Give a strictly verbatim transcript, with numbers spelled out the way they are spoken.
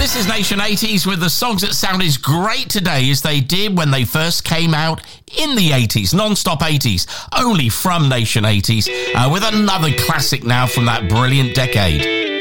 This is Nation eighties with the songs that sound as great today as they did when they first came out in the eighties. Non-stop eighties, only from Nation eighties, uh, with another classic now from that brilliant decade.